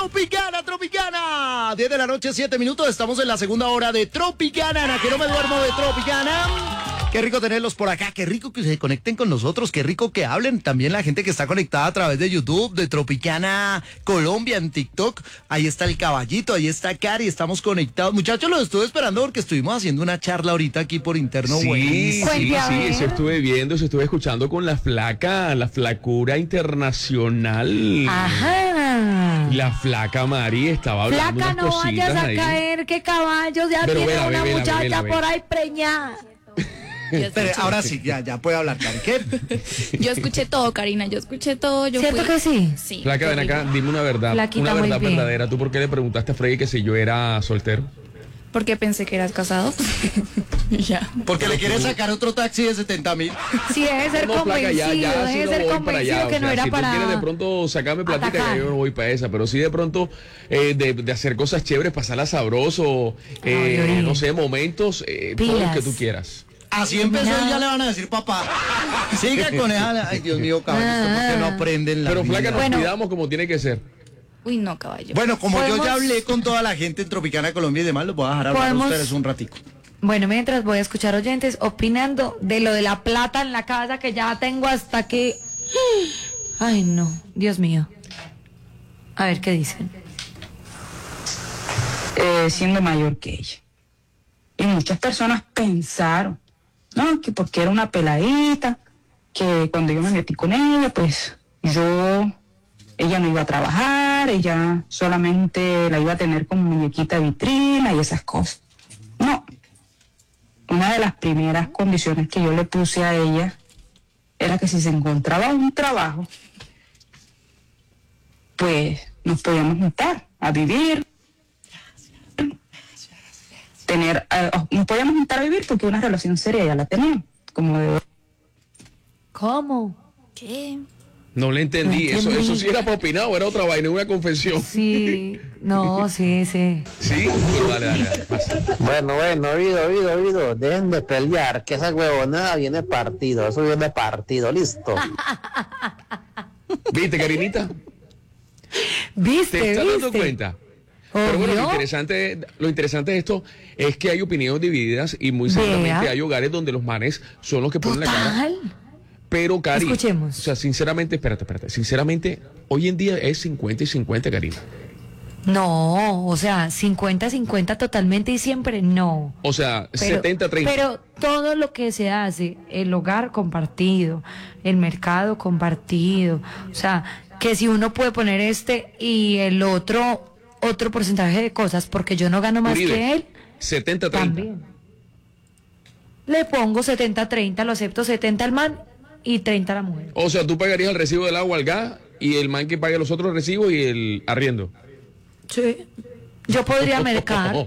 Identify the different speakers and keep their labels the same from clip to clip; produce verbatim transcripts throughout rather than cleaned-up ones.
Speaker 1: Tropicana, Tropicana. diez de la noche, siete minutos. Estamos en la segunda hora de Tropicana. En la que no me duermo de Tropicana. Qué rico tenerlos por acá, qué rico que se conecten con nosotros, qué rico que hablen. También la gente que está conectada a través de YouTube, de Tropicana Colombia en TikTok. Ahí está el caballito, ahí está Cari, estamos conectados. Muchachos, los estuve esperando porque estuvimos haciendo una charla ahorita aquí por interno.
Speaker 2: Sí,
Speaker 1: buenísimo.
Speaker 2: sí, sí, eso estuve viendo, eso estuve escuchando con la flaca, la flacura internacional.
Speaker 3: Ajá.
Speaker 2: La flaca Mari estaba hablando
Speaker 3: Flaca,
Speaker 2: unas
Speaker 3: no
Speaker 2: cositas
Speaker 3: vayas a
Speaker 2: ahí.
Speaker 3: caer, que caballos ya
Speaker 2: Pero
Speaker 3: tiene
Speaker 2: vela,
Speaker 3: una
Speaker 2: vela,
Speaker 3: muchacha
Speaker 2: vela, vela.
Speaker 3: por ahí preñada.
Speaker 1: Pero ahora sí, ya, ya puede hablar, Cari. ¿Qué?
Speaker 4: Yo escuché todo, Karina, yo escuché todo. Yo
Speaker 3: ¿Cierto
Speaker 4: fui...
Speaker 3: que sí?
Speaker 4: Sí.
Speaker 2: Flaca, ven acá, dime una verdad,
Speaker 3: Flaquita,
Speaker 2: una
Speaker 3: muy
Speaker 2: verdad
Speaker 3: bien.
Speaker 2: verdadera. ¿Tú por qué le preguntaste a Freddy que si yo era soltero?
Speaker 4: Porque pensé que eras casado. Ya.
Speaker 1: Porque le quiere sacar otro taxi de setenta mil.
Speaker 3: Sí, debe ser
Speaker 2: No, flaca,
Speaker 3: convencido,
Speaker 2: ya, ya,
Speaker 3: debe
Speaker 2: sí no
Speaker 3: ser
Speaker 2: voy para
Speaker 3: convencido
Speaker 2: allá.
Speaker 3: que
Speaker 2: O
Speaker 3: no
Speaker 2: sea,
Speaker 3: era
Speaker 2: si
Speaker 3: para
Speaker 2: tú quieres de pronto sacarme platica,
Speaker 3: atacar.
Speaker 2: ya yo no voy para esa, pero sí de pronto eh, de, de hacer cosas chéveres, pasarla sabroso, eh,
Speaker 3: Ay, oye.
Speaker 2: no sé, momentos, eh, todo lo
Speaker 3: Pilas.
Speaker 2: que tú quieras.
Speaker 1: Así empezó y ya le van a decir papá. Siga con esa. Ay, Dios mío, caballo, ¿usted por qué no aprenden la
Speaker 2: Pero
Speaker 1: vida?
Speaker 2: flaca, nos
Speaker 3: Bueno.
Speaker 2: cuidamos como tiene que ser.
Speaker 4: Uy, no, caballo.
Speaker 1: Bueno, como yo
Speaker 3: Podemos-
Speaker 1: ya hablé con toda la gente en Tropicana Colombia y demás, los voy a dejar hablar a
Speaker 3: Podemos-
Speaker 1: ustedes un ratico.
Speaker 3: Bueno, mientras voy a escuchar oyentes opinando de lo de la plata en la casa que ya tengo hasta que... Ay, no, Dios mío. A ver qué dicen.
Speaker 5: eh, siendo mayor que ella. Y muchas personas pensaron, no, que porque era una peladita, que cuando yo me metí con ella, pues yo, ella no iba a trabajar, ella solamente la iba a tener como muñequita de vitrina y esas cosas. No, una de las primeras condiciones que yo le puse a ella era que si se encontraba un trabajo, pues nos podíamos juntar a vivir, tener, eh, nos podíamos juntar a vivir porque una relación seria ya la teníamos, como de...
Speaker 3: ¿Cómo?
Speaker 4: ¿Qué?
Speaker 2: No le entendí,
Speaker 3: No
Speaker 2: eso,
Speaker 3: entendí.
Speaker 2: eso sí era para opinar o era otra vaina, una confesión.
Speaker 3: Sí, no, sí, sí.
Speaker 2: Sí, pero dale, dale, dale, pasa.
Speaker 6: Bueno, bueno, oído, oído, oído. Dejen de pelear, que esa huevonada viene partido. Eso viene partido, listo.
Speaker 2: ¿Viste, Karinita?
Speaker 3: ¿Viste,
Speaker 2: ¿Te estás dando
Speaker 3: viste?
Speaker 2: cuenta? Pero bueno, lo
Speaker 3: Obvio.
Speaker 2: interesante, lo interesante de esto es que hay opiniones divididas y muy
Speaker 3: Vea.
Speaker 2: seguramente hay hogares donde los manes son los que ponen la cara.
Speaker 3: Total.
Speaker 2: Pero, Cari,
Speaker 3: Escuchemos.
Speaker 2: o sea, sinceramente, espérate, espérate, sinceramente, hoy en día es cincuenta y cincuenta, Karina.
Speaker 3: No, o sea, cincuenta cincuenta totalmente y siempre no.
Speaker 2: O sea,
Speaker 3: Pero-
Speaker 2: setenta treinta.
Speaker 3: Pero todo lo que se hace, el hogar compartido, el mercado compartido, o sea, que si uno puede poner este y el otro, otro porcentaje de cosas, porque yo no gano más
Speaker 2: Uribe,
Speaker 3: que él,
Speaker 2: setenta treinta.
Speaker 3: también. Le pongo setenta treinta, lo acepto setenta al man y treinta a la mujer.
Speaker 2: O sea, tú pagarías el recibo del agua, al gas, y el man que pague los otros recibos y el arriendo.
Speaker 3: Sí. Yo podría mercar.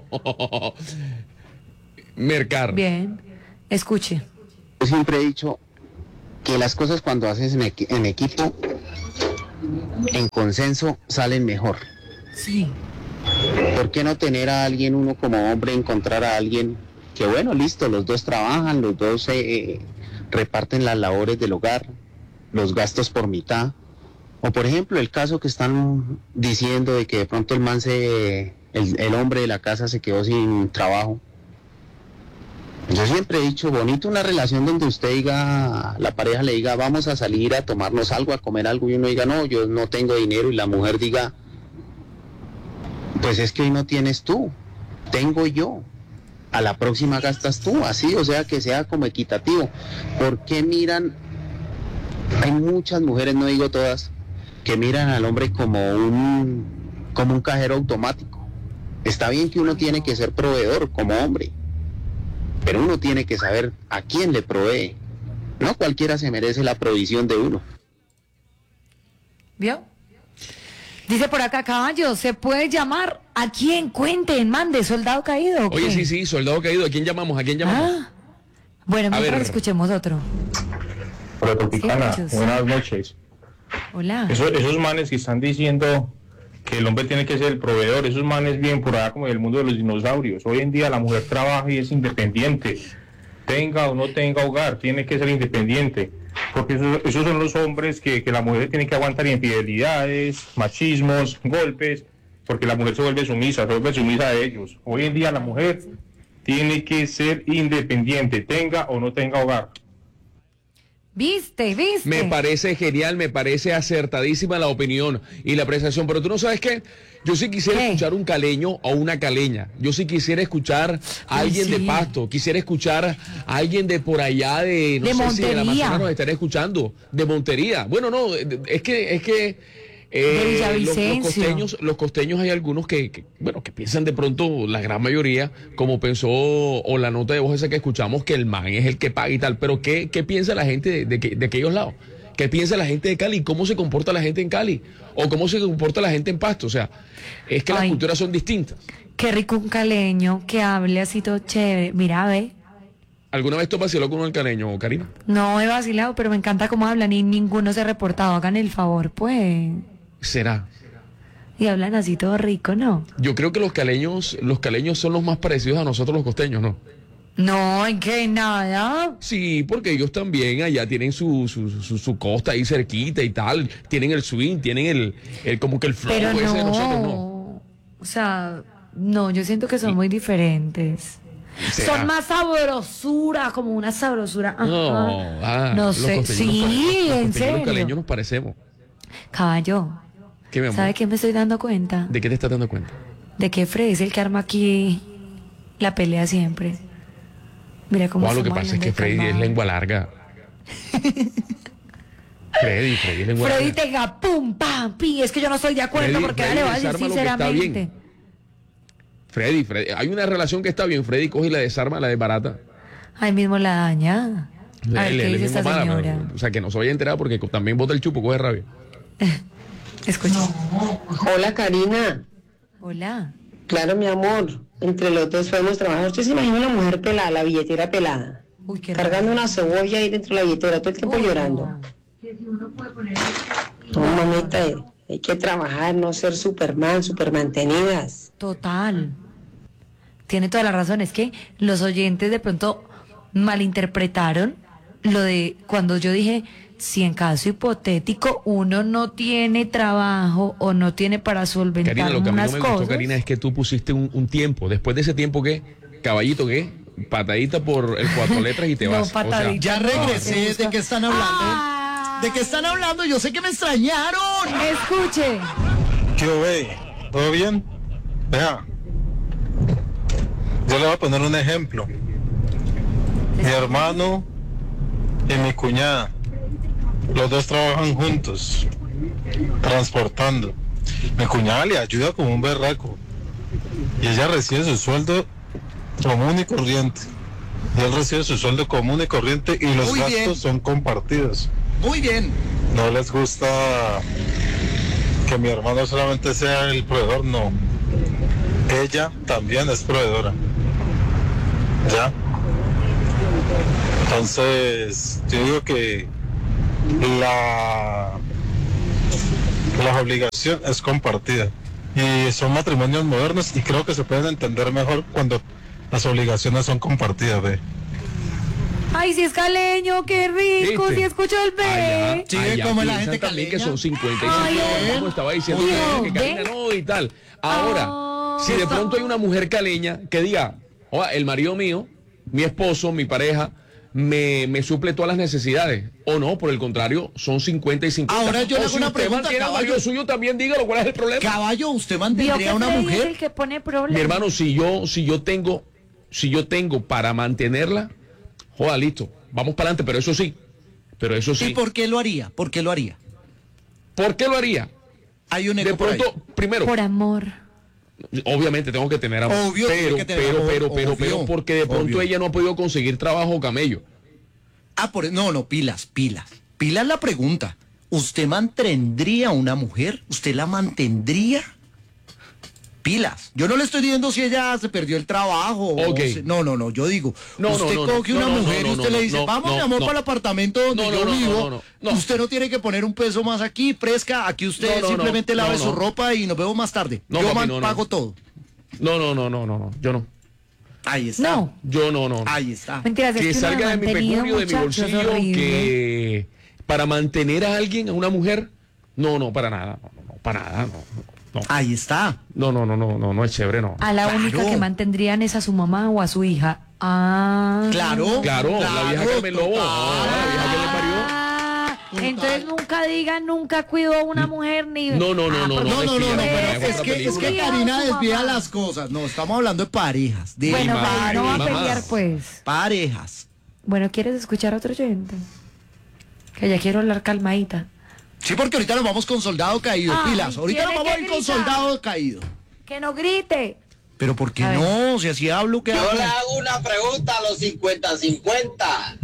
Speaker 2: Mercar.
Speaker 3: Bien. Escuche.
Speaker 6: Yo siempre he dicho que las cosas cuando haces en, equi- en equipo, en consenso, salen mejor.
Speaker 3: Sí.
Speaker 6: ¿Por qué no tener a alguien, uno como hombre, encontrar a alguien que, bueno, listo, los dos trabajan, los dos eh, reparten las labores del hogar, los gastos por mitad? O por ejemplo, el caso que están diciendo de que de pronto el man se, el, el hombre de la casa se quedó sin trabajo. Yo siempre he dicho, bonito una relación donde usted diga, la pareja le diga, vamos a salir a tomarnos algo, a comer algo, y uno diga, no, yo no tengo dinero, y la mujer diga, pues es que hoy no tienes tú, tengo yo, a la próxima gastas tú, así, o sea, que sea como equitativo. ¿Por qué miran? Hay muchas mujeres, no digo todas, que miran al hombre como un, como un cajero automático. Está bien que uno tiene que ser proveedor como hombre, pero uno tiene que saber a quién le provee. No cualquiera se merece la provisión de uno.
Speaker 3: ¿Vio? Dice por acá, caballo, ¿se puede llamar? ¿A quién? Cuenten, mande, soldado caído. ¿o
Speaker 2: Oye,
Speaker 3: qué?
Speaker 2: sí, sí, soldado caído. ¿A quién llamamos? ¿A quién llamamos?
Speaker 3: Ah. Bueno,
Speaker 2: A
Speaker 3: mientras
Speaker 2: ver.
Speaker 3: escuchemos otro.
Speaker 7: Tropicana,
Speaker 3: Sí, muchos.
Speaker 7: buenas noches.
Speaker 3: Hola.
Speaker 7: Eso- esos manes que están diciendo que el hombre tiene que ser el proveedor, esos manes vienen por allá como en el mundo de los dinosaurios. Hoy en día la mujer trabaja y es independiente. Tenga o no tenga hogar, tiene que ser independiente. Porque esos, esos son los hombres que, que la mujer tiene que aguantar infidelidades, machismos, golpes. porque la mujer se vuelve sumisa, se vuelve sumisa de ellos. Hoy en día la mujer tiene que ser independiente, tenga o no tenga hogar.
Speaker 3: ¿Viste? ¿Viste?
Speaker 2: Me parece genial, me parece acertadísima la opinión y la apreciación, pero tú no sabes qué, yo sí quisiera
Speaker 3: ¿Qué?
Speaker 2: escuchar un caleño o una caleña, yo sí quisiera escuchar a
Speaker 3: Ay,
Speaker 2: alguien
Speaker 3: sí.
Speaker 2: de Pasto, quisiera escuchar a alguien de por allá de, no
Speaker 3: De
Speaker 2: sé si de la
Speaker 3: Montería.
Speaker 2: Amazonas nos estará escuchando, de Montería. Bueno, no, es que, es que eh,
Speaker 3: De
Speaker 2: los, los
Speaker 3: Villavicencio.
Speaker 2: costeños, los costeños hay algunos que, que, bueno, que piensan de pronto, la gran mayoría, como pensó, o la nota de voz esa que escuchamos, que el man es el que paga y tal, pero ¿qué, qué piensa la gente de, de, que- de aquellos lados? ¿Qué piensa la gente de Cali? ¿Cómo se comporta la gente en Cali? ¿O cómo se comporta la gente en Pasto? O sea, es que las
Speaker 3: Ay.
Speaker 2: culturas son distintas.
Speaker 3: Qué rico un caleño que hable así todo chévere. Mira, ve.
Speaker 2: ¿Alguna vez tú vaciló con un caleño, Karina?
Speaker 3: No he vacilado, pero me encanta cómo hablan y ninguno se ha reportado. Hagan el favor, pues.
Speaker 2: ¿Será?
Speaker 3: Y hablan así todo rico, ¿no?
Speaker 2: Yo creo que los caleños, los caleños son los más parecidos a nosotros los costeños, ¿no?
Speaker 3: No, en que nada.
Speaker 2: Sí, porque ellos también allá tienen su, su, su, su costa ahí cerquita y tal, tienen el swing, tienen el, el como que el flow
Speaker 3: Pero
Speaker 2: ese de
Speaker 3: no.
Speaker 2: nosotros, ¿no?
Speaker 3: O sea, no, yo siento que son muy diferentes.
Speaker 2: ¿Será?
Speaker 3: Son más sabrosura, como una sabrosura. Ajá.
Speaker 2: No, ah,
Speaker 3: no
Speaker 2: los
Speaker 3: sé.
Speaker 2: costeños nos
Speaker 3: Sí,
Speaker 2: parecemos, los
Speaker 3: en
Speaker 2: costeños y los
Speaker 3: serio.
Speaker 2: caleños nos parecemos.
Speaker 3: Caballo,
Speaker 2: ¿Qué, mi amor?
Speaker 3: ¿sabe qué me estoy dando cuenta?
Speaker 2: ¿De qué te estás dando cuenta?
Speaker 3: De que Freddy es el que arma aquí la pelea siempre. Mira cómo
Speaker 2: Wow, lo que
Speaker 3: estamos
Speaker 2: pasa es que
Speaker 3: hablando de
Speaker 2: Freddy es
Speaker 3: calmado.
Speaker 2: lengua larga. Freddy, Freddy es lengua
Speaker 3: Freddy
Speaker 2: larga.
Speaker 3: tenga pum, pam, pi. Es que yo no estoy de acuerdo
Speaker 2: Freddy-
Speaker 3: porque
Speaker 2: Freddy
Speaker 3: le voy a decir
Speaker 2: desarma lo que está
Speaker 3: sinceramente.
Speaker 2: bien. Freddy, Freddy, hay una relación que está bien. Freddy coge y la desarma, la desbarata.
Speaker 3: Ahí mismo la daña. A ver
Speaker 2: Él-
Speaker 3: qué
Speaker 2: él
Speaker 3: dice
Speaker 2: es
Speaker 3: esta
Speaker 2: mismo mala,
Speaker 3: señora.
Speaker 2: pero- o sea, que no se vaya a enterar porque co- también bota el chupo, coge rabia.
Speaker 3: Escucha.
Speaker 8: Hola Karina,
Speaker 3: Hola.
Speaker 8: claro mi amor, entre los dos podemos trabajar. ¿Usted se imagina una mujer pelada, la billetera pelada,
Speaker 3: Uy, qué
Speaker 8: cargando una cebolla ahí dentro de la billetera, todo el tiempo
Speaker 3: Uy, no.
Speaker 8: llorando? No, mamita, eh, hay que trabajar, no ser Superman, super mantenidas.
Speaker 3: Total. Tiene toda la razón. Es que los oyentes de pronto malinterpretaron lo de cuando yo dije, si en caso hipotético uno no tiene trabajo o no tiene para solventar
Speaker 2: Karina, lo que a mí no
Speaker 3: unas
Speaker 2: me
Speaker 3: cosas.
Speaker 2: gustó, Karina, es que tú pusiste un, un tiempo. Después de ese tiempo, ¿qué? Caballito, ¿qué? Patadita por el cuatro letras y te
Speaker 3: No,
Speaker 2: vas. O sea,
Speaker 3: patadita.
Speaker 1: Ya
Speaker 3: No,
Speaker 1: regresé.
Speaker 3: me gusta.
Speaker 1: ¿De qué están hablando?
Speaker 3: Ah.
Speaker 1: ¿De qué están hablando? Yo sé que me extrañaron.
Speaker 3: Escuche.
Speaker 9: ¿Qué ve? ¿Todo bien? Vea, yo le voy a poner un ejemplo. Mi hermano y mi cuñada, los dos trabajan juntos, transportando. Mi cuñada le ayuda como un berraco y ella recibe su sueldo común y corriente. Y él recibe su sueldo común y corriente y los
Speaker 1: Muy
Speaker 9: gastos
Speaker 1: bien.
Speaker 9: son compartidos.
Speaker 1: Muy bien.
Speaker 9: No les gusta que mi hermano solamente sea el proveedor, no. Ella también es proveedora. ¿Ya? Entonces, yo digo que la, la obligación es compartida. Y son matrimonios modernos y creo que se pueden entender mejor cuando las obligaciones son compartidas, ¿ve?
Speaker 3: Ay, si es caleño, qué rico,
Speaker 2: ¿viste?
Speaker 3: si escucho el
Speaker 2: Allá,
Speaker 3: bebé.
Speaker 1: Sí,
Speaker 2: allá
Speaker 1: como la
Speaker 2: piensan
Speaker 1: gente
Speaker 2: también que
Speaker 1: caleña.
Speaker 2: son cincuenta y cinco
Speaker 3: Ay,
Speaker 2: años, como estaba diciendo
Speaker 3: Dios,
Speaker 2: que Karina
Speaker 3: ¿ven?
Speaker 2: no y tal. Ahora,
Speaker 3: Ah.
Speaker 2: si de pronto hay una mujer caleña que diga, oa, el marido mío, mi esposo, mi pareja, me, me suple todas las necesidades, o no, por el contrario, son cincuenta y cincuenta.
Speaker 1: Ahora yo le
Speaker 2: O
Speaker 1: hago
Speaker 2: si
Speaker 1: una
Speaker 2: usted
Speaker 1: pregunta,
Speaker 2: mantiene al
Speaker 1: caballo.
Speaker 2: marido suyo, también dígalo, ¿cuál es el problema?
Speaker 1: Caballo, ¿usted
Speaker 3: Vio
Speaker 1: mantendría
Speaker 3: que
Speaker 1: a una
Speaker 3: Freddy es
Speaker 1: mujer?
Speaker 3: el que pone problemas.
Speaker 2: Mi hermano, si yo, si yo tengo, si yo tengo para mantenerla, joda, listo, vamos para adelante, pero eso sí, pero eso sí.
Speaker 1: ¿Y por qué lo haría? ¿Por qué lo haría?
Speaker 2: ¿Por qué lo haría?
Speaker 1: Hay un
Speaker 2: De
Speaker 1: eco por ahí.
Speaker 2: pronto, primero,
Speaker 3: Por amor.
Speaker 2: obviamente tengo que tener amor,
Speaker 1: Obvio, tiene
Speaker 2: pero,
Speaker 1: que tener
Speaker 2: pero,
Speaker 1: amor,
Speaker 2: pero, pero,
Speaker 1: obvio,
Speaker 2: pero, porque de pronto
Speaker 1: obvio.
Speaker 2: ella no ha podido conseguir trabajo o camello.
Speaker 1: Ah, por no, no, pilas, pilas. Pilas la pregunta. ¿Usted mantendría a una mujer? ¿Usted la mantendría? Pilas. Yo no le estoy diciendo si ella se perdió el trabajo. o
Speaker 2: Ok.
Speaker 1: se- no, no, no. Yo digo,
Speaker 2: No, no,
Speaker 1: usted
Speaker 2: no, no,
Speaker 1: coge
Speaker 2: no,
Speaker 1: una
Speaker 2: no,
Speaker 1: mujer
Speaker 2: no,
Speaker 1: y usted
Speaker 2: no,
Speaker 1: le dice,
Speaker 2: no,
Speaker 1: vamos,
Speaker 2: no,
Speaker 1: mi amor,
Speaker 2: no.
Speaker 1: para el apartamento donde
Speaker 2: No,
Speaker 1: yo
Speaker 2: no, no,
Speaker 1: vivo.
Speaker 2: no, no, no.
Speaker 1: Usted no tiene que poner un peso más aquí, fresca. Aquí usted
Speaker 2: No, no,
Speaker 1: simplemente
Speaker 2: no,
Speaker 1: lave
Speaker 2: no,
Speaker 1: su
Speaker 2: no.
Speaker 1: ropa y nos vemos más tarde.
Speaker 2: No,
Speaker 1: yo
Speaker 2: papi,
Speaker 1: man-
Speaker 2: no, no.
Speaker 1: pago todo.
Speaker 2: No, no, no, no, no, no, yo no.
Speaker 1: Ahí está.
Speaker 3: No.
Speaker 2: Yo no, no. no.
Speaker 1: Ahí está.
Speaker 3: Mentiras, es
Speaker 2: Que
Speaker 3: que uno
Speaker 2: salga de mi
Speaker 3: mantenido,
Speaker 2: pecunio, de mi
Speaker 3: muchachos,
Speaker 2: bolsillo,
Speaker 3: horrible.
Speaker 2: que para mantener a alguien, a una mujer, no, no, para nada, no, no, no, para nada, no. no.
Speaker 1: Ahí está.
Speaker 2: No, no, no, no, no, no es chévere, no.
Speaker 3: A la
Speaker 1: Claro.
Speaker 3: única que mantendrían es a su mamá o a su hija. Ah.
Speaker 1: Claro.
Speaker 2: Claro, la vieja que me lobo,
Speaker 1: total.
Speaker 2: no, la vieja que le parió.
Speaker 3: Ah,
Speaker 1: Total.
Speaker 3: entonces nunca digan, nunca cuidó a una mujer ni...
Speaker 2: No, no, no,
Speaker 3: Ah,
Speaker 2: no,
Speaker 3: porque-
Speaker 1: No, no, no, no,
Speaker 2: Mentira,
Speaker 1: pero
Speaker 2: no,
Speaker 1: es
Speaker 2: otra
Speaker 1: que, es
Speaker 2: película.
Speaker 1: que Karina
Speaker 3: Su
Speaker 1: desvía
Speaker 3: mamá.
Speaker 1: las cosas. No, estamos hablando de parejas. De
Speaker 3: Bueno,
Speaker 2: mamá,
Speaker 3: pero no va a
Speaker 2: mamá.
Speaker 3: pelear pues.
Speaker 1: parejas.
Speaker 3: Bueno, ¿quieres escuchar a otro oyente? Que ya quiero hablar calmadita.
Speaker 1: Sí, porque ahorita nos vamos con soldado caído,
Speaker 3: Ay,
Speaker 1: pilas. Ahorita nos
Speaker 3: tiene
Speaker 1: vamos a
Speaker 3: que
Speaker 1: ir con
Speaker 3: gritar.
Speaker 1: soldado caído.
Speaker 3: Que no grite.
Speaker 1: Pero ¿por qué
Speaker 3: A ver.
Speaker 1: no? Si así hablo, ¿qué
Speaker 10: Yo
Speaker 1: hago?
Speaker 10: le hago una pregunta a los cincuenta cincuenta.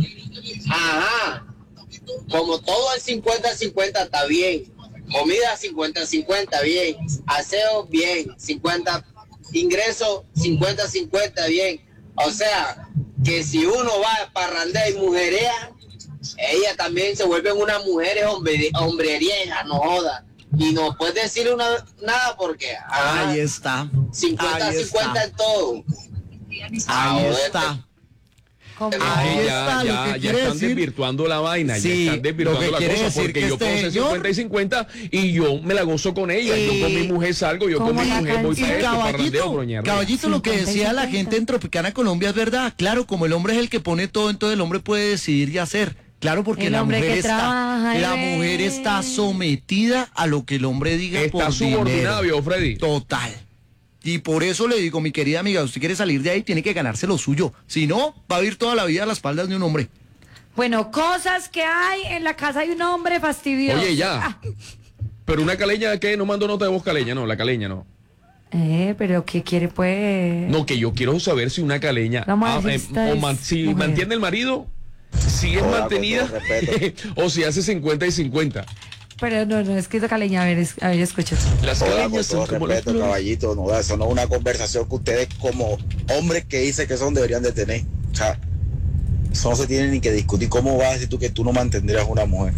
Speaker 10: Ajá. Como todo el cincuenta cincuenta está bien. Comida cincuenta cincuenta, bien. Aseo, bien. cincuenta ingresos, cincuenta cincuenta, bien. O sea, que si uno va a parrandea y mujerea, ella también se vuelven unas mujeres hombre, hombrerías, no joda. Y no puedes decirle una, nada porque ajá,
Speaker 1: Ahí está.
Speaker 10: cincuenta
Speaker 1: Ahí
Speaker 10: cincuenta
Speaker 1: está.
Speaker 10: en todo.
Speaker 1: Ahí
Speaker 10: Ahora,
Speaker 1: está.
Speaker 3: Como-
Speaker 2: Es
Speaker 1: Ahí
Speaker 2: que
Speaker 1: está,
Speaker 2: ya,
Speaker 1: lo
Speaker 2: ya,
Speaker 1: que
Speaker 2: ya
Speaker 1: quiere
Speaker 2: están
Speaker 1: decir-
Speaker 2: desvirtuando la vaina,
Speaker 1: Sí,
Speaker 2: ya están
Speaker 1: lo
Speaker 2: desvirtuando
Speaker 1: que
Speaker 2: la
Speaker 1: quiere
Speaker 2: cosa,
Speaker 1: decir
Speaker 2: porque
Speaker 1: que
Speaker 2: yo
Speaker 1: este
Speaker 2: puedo ser
Speaker 1: señor-
Speaker 2: cincuenta y cincuenta y yo me la gozo con ella, yo con mi mujer salgo, yo con
Speaker 3: Como
Speaker 2: mi
Speaker 3: la
Speaker 2: mujer voy
Speaker 1: Y
Speaker 2: para esto, parrandeo,
Speaker 1: caballito,
Speaker 2: broñar.
Speaker 1: caballito, lo que
Speaker 3: cincuenta y
Speaker 1: decía la
Speaker 3: cincuenta.
Speaker 1: gente en Tropicana Colombia es verdad. Claro, como el hombre es el que pone todo, entonces el hombre puede decidir y hacer. Claro, porque
Speaker 3: El
Speaker 1: la
Speaker 3: hombre
Speaker 1: mujer
Speaker 3: que
Speaker 1: está,
Speaker 3: trabaja y
Speaker 1: la
Speaker 3: ve.
Speaker 1: mujer está sometida a lo que el hombre diga
Speaker 2: Está
Speaker 1: por
Speaker 2: subordinada,
Speaker 1: dinero.
Speaker 2: viejo Freddy.
Speaker 1: Total. Y por eso le digo, mi querida amiga, usted quiere salir de ahí, tiene que ganarse lo suyo. Si no, va a vivir toda la vida a las espaldas de un hombre.
Speaker 3: Bueno, cosas que hay en la casa de un hombre fastidioso.
Speaker 2: Oye, ya.
Speaker 3: Ah,
Speaker 2: Pero una caleña, ¿qué? No mando nota de voz caleña, no, la caleña no.
Speaker 3: Eh, pero ¿qué quiere pues?
Speaker 2: No, que yo quiero saber si una caleña
Speaker 3: Vamos a
Speaker 2: ah,
Speaker 3: ver
Speaker 2: eh,
Speaker 3: si esta
Speaker 2: o
Speaker 3: es
Speaker 2: man- si
Speaker 3: mujer.
Speaker 2: mantiene el marido, si es
Speaker 10: Hola, con
Speaker 2: mantenida
Speaker 10: todo respeto.
Speaker 2: o si hace cincuenta y cincuenta.
Speaker 3: Pero no, no, es que es caleña, a ver, es- a ver, escucha.
Speaker 2: Las
Speaker 10: Hola, con
Speaker 2: caleñas
Speaker 10: todo
Speaker 2: son como las
Speaker 10: respeto,
Speaker 2: flores.
Speaker 10: caballito, no, eso no es una conversación que ustedes como hombres que dicen que son deberían de tener. O sea, eso no se tiene ni que discutir. ¿Cómo vas a decir tú que tú no mantendrías una mujer?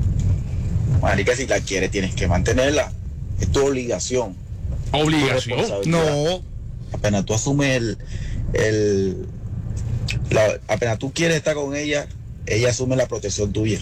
Speaker 10: Marica, si la quieres, tienes que mantenerla. Es tu obligación. tu
Speaker 2: Obligación.
Speaker 10: responsabilidad.
Speaker 1: No.
Speaker 10: Apenas tú asumes el... el la- apenas tú quieres estar con ella, ella asume la protección tuya.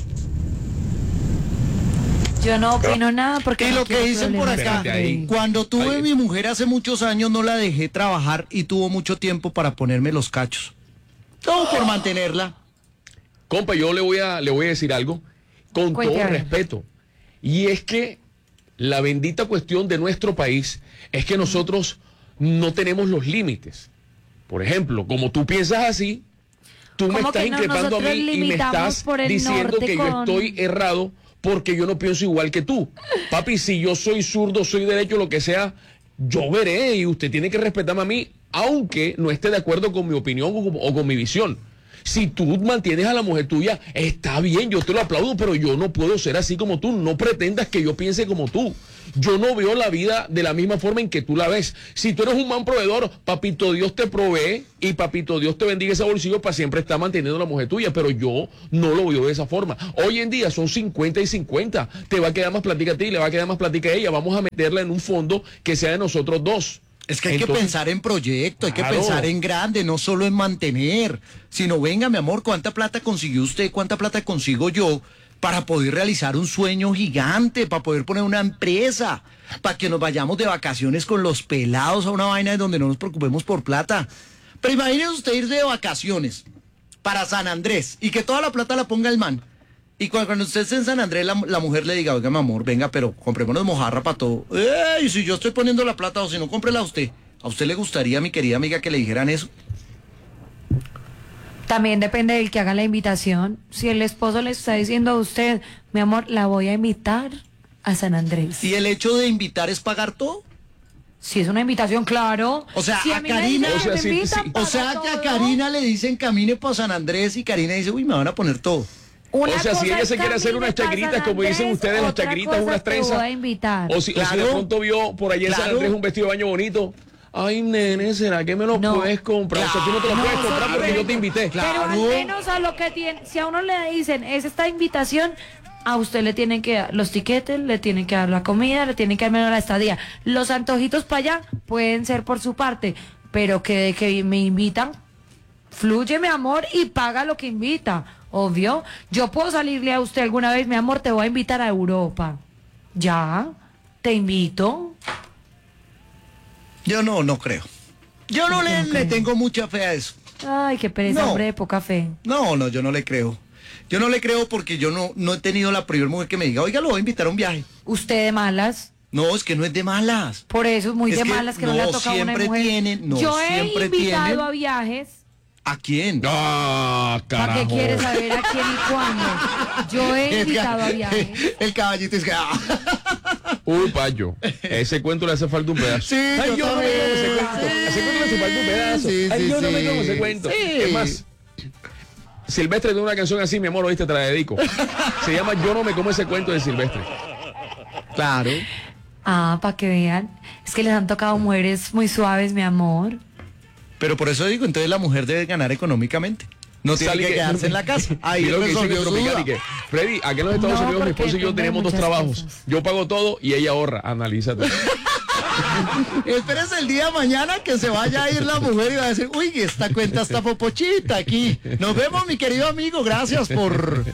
Speaker 3: Yo no opino nada porque
Speaker 1: Y
Speaker 3: no
Speaker 1: lo que
Speaker 3: quiero
Speaker 1: dicen por
Speaker 3: problemas.
Speaker 1: acá,
Speaker 2: Espérate ahí.
Speaker 1: cuando tuve
Speaker 2: Ahí.
Speaker 1: mi mujer hace muchos años no la dejé trabajar y tuvo mucho tiempo para ponerme los cachos. Todo por mantenerla.
Speaker 2: Compa, yo le voy a, le voy a decir algo con
Speaker 3: Cuente,
Speaker 2: todo
Speaker 3: a ver.
Speaker 2: respeto. Y es que la bendita cuestión de nuestro país es que nosotros no tenemos los límites. Por ejemplo, como tú piensas así, tú me
Speaker 3: ¿Cómo
Speaker 2: estás
Speaker 3: que no?
Speaker 2: increpando a mí
Speaker 3: Nosotros
Speaker 2: y me
Speaker 3: limitamos
Speaker 2: estás
Speaker 3: por el
Speaker 2: diciendo
Speaker 3: norte
Speaker 2: que yo
Speaker 3: con-
Speaker 2: estoy errado porque yo no pienso igual que tú. Papi, si yo soy zurdo, soy derecho, lo que sea, yo veré y usted tiene que respetarme a mí, aunque no esté de acuerdo con mi opinión o con, o con mi visión. Si tú mantienes a la mujer tuya, está bien, yo te lo aplaudo, pero yo no puedo ser así como tú. No pretendas que yo piense como tú. Yo no veo la vida de la misma forma en que tú la ves. Si tú eres un man proveedor, papito Dios te provee y papito Dios te bendiga ese bolsillo para siempre estar manteniendo a la mujer tuya, pero yo no lo veo de esa forma. Hoy en día son cincuenta y cincuenta. Te va a quedar más plática a ti, le va a quedar más plática a ella. Vamos a meterla en un fondo que sea de nosotros dos.
Speaker 1: Es que hay
Speaker 2: Entonces,
Speaker 1: que pensar en proyecto, hay que
Speaker 2: claro.
Speaker 1: pensar en grande, no solo en mantener, sino venga, mi amor, ¿cuánta plata consiguió usted? ¿Cuánta plata consigo yo para poder realizar un sueño gigante, para poder poner una empresa, para que nos vayamos de vacaciones con los pelados a una vaina donde no nos preocupemos por plata? Pero imagínese usted ir de vacaciones para San Andrés y que toda la plata la ponga el man. Y cuando, cuando usted esté en San Andrés, la, la mujer le diga, oiga, mi amor, venga, pero comprémonos mojarra para todo. ¡Ey! Si yo estoy poniendo la plata o si no, cómprela a usted. ¿A usted le gustaría, mi querida amiga, que le dijeran eso?
Speaker 3: También depende del que haga la invitación. Si el esposo le está diciendo a usted, mi amor, la voy a invitar a San Andrés.
Speaker 1: ¿Y el hecho de invitar es pagar todo?
Speaker 3: Si es una invitación, claro.
Speaker 1: O sea,
Speaker 3: si
Speaker 1: a
Speaker 3: mí me
Speaker 1: Karina-
Speaker 3: dicen
Speaker 2: O sea,
Speaker 3: que
Speaker 2: sí,
Speaker 3: me invitan,
Speaker 2: sí.
Speaker 1: O
Speaker 3: paga
Speaker 1: sea, que a
Speaker 3: todo.
Speaker 1: Karina le dicen camine para San Andrés y Karina dice, uy, me van a poner todo.
Speaker 3: Una
Speaker 2: O sea, si
Speaker 3: cosa
Speaker 2: ella
Speaker 3: es
Speaker 2: se quiere hacer
Speaker 3: camine
Speaker 2: unas
Speaker 3: pa'
Speaker 2: chagritas,
Speaker 3: San
Speaker 2: como dicen
Speaker 3: Andrés,
Speaker 2: ustedes, las
Speaker 3: otra
Speaker 2: chagritas,
Speaker 3: cosa
Speaker 2: unas
Speaker 3: te
Speaker 2: trenzas.
Speaker 3: voy a invitar.
Speaker 2: O si, o si de
Speaker 1: Claro.
Speaker 2: pronto vio por allá en San
Speaker 1: Claro.
Speaker 2: Andrés un vestido de baño bonito. Ay, nene, ¿será que me lo
Speaker 3: No.
Speaker 2: puedes comprar? O sea, tú no te lo
Speaker 3: No,
Speaker 2: puedes comprar
Speaker 3: eso
Speaker 2: porque
Speaker 3: sí.
Speaker 2: yo te invité.
Speaker 3: Pero al
Speaker 1: Claro.
Speaker 3: menos a lo que tiene, si a uno le dicen, es esta invitación, a usted le tienen que dar los tiquetes, le tienen que dar la comida, le tienen que dar menos la estadía. Los antojitos para allá pueden ser por su parte, pero que de que me invitan, fluye, mi amor, y paga lo que invita. Obvio. Yo puedo salirle a usted alguna vez, mi amor, te voy a invitar a Europa. Ya, te invito.
Speaker 1: Yo no, no creo. Yo no le, le tengo mucha fe a eso.
Speaker 3: Ay, qué pereza,
Speaker 1: No.
Speaker 3: hombre de poca fe.
Speaker 1: No, no, yo no le creo. Yo no le creo porque yo no, no he tenido la primera mujer que me diga, oiga, lo voy a invitar a un viaje.
Speaker 3: ¿Usted de malas?
Speaker 1: No, es que no es de malas.
Speaker 3: Por eso, muy
Speaker 1: Es
Speaker 3: de
Speaker 1: que
Speaker 3: malas que no,
Speaker 1: no,
Speaker 3: le ha tocado una
Speaker 1: siempre
Speaker 3: mujer.
Speaker 1: tienen, no,
Speaker 3: Yo he
Speaker 1: siempre
Speaker 3: invitado
Speaker 1: tienen.
Speaker 3: a viajes.
Speaker 1: ¿A quién?
Speaker 2: Ah,
Speaker 3: ¿Para
Speaker 2: carajo.
Speaker 3: qué quiere saber a quién y cuándo? Yo he
Speaker 1: El
Speaker 3: invitado
Speaker 1: ca-
Speaker 3: a viajes.
Speaker 1: El caballito es que... ah.
Speaker 2: Uy, payo. Ese cuento le hace falta un pedazo.
Speaker 1: Sí,
Speaker 2: Ay,
Speaker 1: yo
Speaker 2: yo no me como ese
Speaker 1: también.
Speaker 2: cuento. Ese cuento le hace falta un pedazo.
Speaker 1: Sí,
Speaker 2: Ay,
Speaker 1: sí,
Speaker 2: yo no me
Speaker 1: sí.
Speaker 2: como ese cuento.
Speaker 1: Sí.
Speaker 2: Es más, Silvestre tiene una canción así, mi amor, oíste, te la dedico. Se llama Yo no me como ese cuento de Silvestre.
Speaker 1: Claro.
Speaker 3: Ah, para que vean. Es que les han tocado mujeres muy suaves, mi amor.
Speaker 1: Pero por eso digo, entonces la mujer debe ganar económicamente. No tiene
Speaker 2: Sale
Speaker 1: que quedarse en la casa. Ahí
Speaker 2: Mira lo que dice
Speaker 1: resolvió
Speaker 2: en
Speaker 1: su
Speaker 2: Tropicana
Speaker 1: duda.
Speaker 2: y que, Freddy, aquí en los Estados
Speaker 3: No,
Speaker 2: Unidos mi
Speaker 3: porque
Speaker 2: esposo y yo
Speaker 3: depende de
Speaker 2: tenemos dos
Speaker 3: muchas
Speaker 2: trabajos.
Speaker 3: cosas.
Speaker 2: Yo pago todo y ella ahorra. Analízate.
Speaker 1: Espérese el día de mañana que se vaya a ir la mujer y va a decir, uy, esta cuenta está popochita aquí. Nos vemos, mi querido amigo. Gracias por,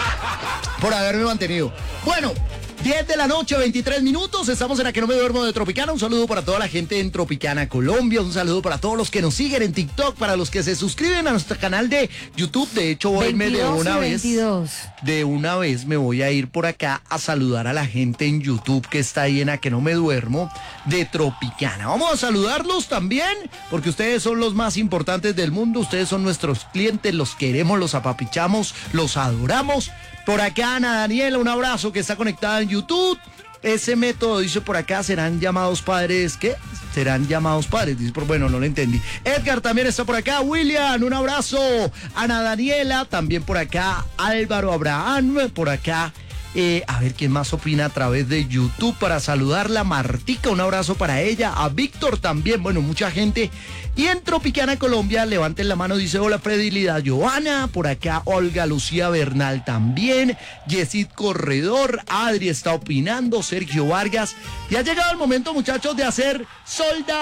Speaker 1: por haberme mantenido. Bueno, diez de la noche, veintitrés minutos. Estamos en A Que No Me Duermo de Tropicana. Un saludo para toda la gente en Tropicana, Colombia. Un saludo para todos los que nos siguen en TikTok, para los que se suscriben a nuestro canal de YouTube. De hecho, voy a irme de
Speaker 3: veintidós
Speaker 1: una
Speaker 3: y
Speaker 1: vez.
Speaker 3: veintidós.
Speaker 1: De una vez me voy a ir por acá a saludar a la gente en YouTube que está ahí en A Que No Me Duermo de Tropicana. Vamos a saludarlos también porque ustedes son los más importantes del mundo. Ustedes son nuestros clientes, los queremos, los apapichamos, los adoramos. Por acá Ana Daniela, un abrazo, que está conectada en YouTube. Ese método, dice por acá, serán llamados padres, ¿qué? Serán llamados padres, dice, por bueno, no lo entendí. Edgar también está por acá, William, un abrazo. Ana Daniela, también por acá, Álvaro Abraham, por acá. Eh, a ver quién más opina a través de YouTube para saludarla. Martica, un abrazo para ella. A Víctor también, bueno, mucha gente. Y en Tropicana, Colombia, levanten la mano, dice hola Freddy, Lida Joana. Por acá Olga Lucía Bernal también. Yesid Corredor, Adri está opinando, Sergio Vargas. Y ha llegado el momento, muchachos, de hacer solda.